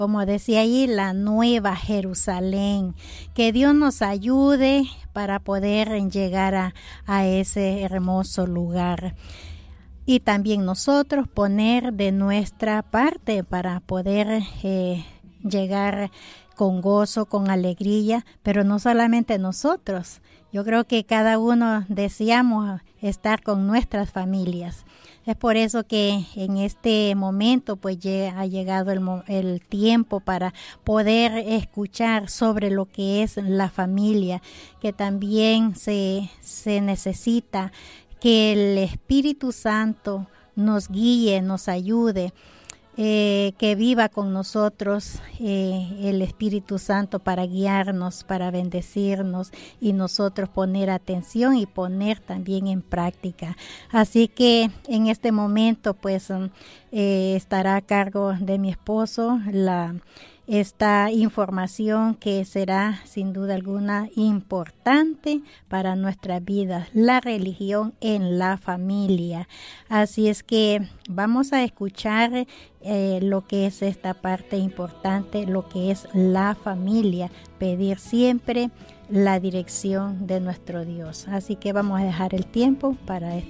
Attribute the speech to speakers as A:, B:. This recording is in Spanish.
A: como decía ahí, la nueva Jerusalén. Que Dios nos ayude para poder llegar a ese hermoso lugar. Y también nosotros poner de nuestra parte para poder llegar con gozo, con alegría, pero no solamente nosotros. Yo creo que cada uno deseamos estar con nuestras familias. Es por eso que en este momento pues ha llegado el tiempo para poder escuchar sobre lo que es la familia, que también se necesita que el Espíritu Santo nos guíe, nos ayude, que viva con nosotros el Espíritu Santo para guiarnos, para bendecirnos y nosotros poner atención y poner también en práctica. Así que en este momento pues estará a cargo de mi esposo esta información que será sin duda alguna importante para nuestra vida, la religión en la familia. Así es que vamos a escuchar lo que es esta parte importante, lo que es la familia, pedir siempre la dirección de nuestro Dios. Así que vamos a dejar el tiempo para